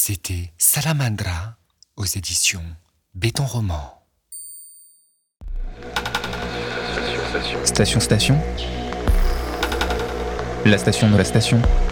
C'était Salamandra aux éditions Béton Roman. Station. La station de la station.